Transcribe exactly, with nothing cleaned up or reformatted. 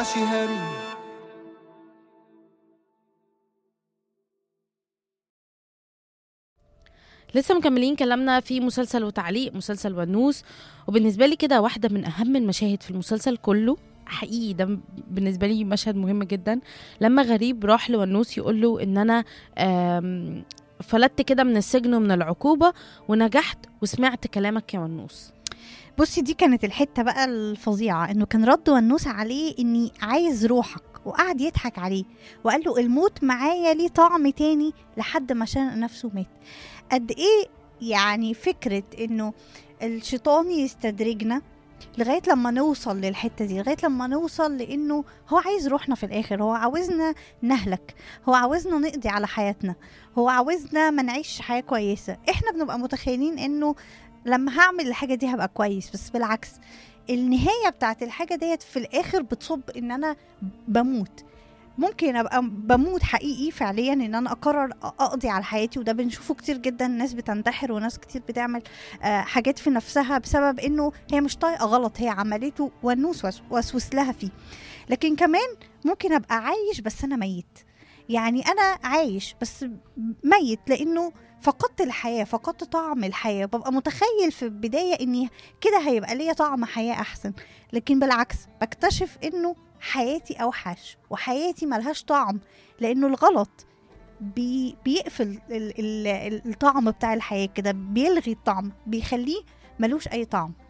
شهري. لسه مكملين كلامنا في مسلسل وتعليق مسلسل ونوس. وبالنسبة لي كده واحدة من أهم المشاهد في المسلسل كله، حقيقي ده بالنسبة لي مشهد مهم جدا، لما غريب راح لونوس يقول له إن أنا آم، فلتت كده من السجن ومن العقوبة ونجحت وسمعت كلامك يا ونوس. بصي دي كانت الحتة بقى الفظيعة، انه كان رد ونوس عليه اني عايز روحك، وقعد يضحك عليه وقال له الموت معايا ليه طعم تاني لحد ما شنق نفسه مات. قد ايه يعني فكرة انه الشيطان يستدرجنا لغاية لما نوصل للحتة دي، لغاية لما نوصل لانه هو عايز روحنا في الاخر، هو عاوزنا نهلك، هو عاوزنا نقضي على حياتنا، هو عاوزنا ما نعيش حياة كويسة. احنا بنبقى متخيلين انه لما هعمل الحاجة دي هبقى كويس، بس بالعكس النهاية بتاعت الحاجة ديت في الآخر بتصب إن أنا بموت. ممكن أبقى بموت حقيقي فعليا، إن أنا أقرر أقضي على حياتي، وده بنشوفه كتير جدا، ناس بتنتحر وناس كتير بتعمل آه حاجات في نفسها بسبب إنه هي مش طايقة غلط هي عملته والنوس وسوس لها فيه. لكن كمان ممكن أبقى عايش بس أنا ميت، يعني أنا عايش بس ميت لأنه فقدت الحياة، فقدت طعم الحياة. ببقى متخيل في البداية إني كده هيبقى ليا طعم حياة أحسن، لكن بالعكس بكتشف إنه حياتي أوحش وحياتي ملهاش طعم، لأنه الغلط بي بيقفل ال ال الطعم بتاع الحياة كده، بيلغي الطعم، بيخليه ملوش أي طعم.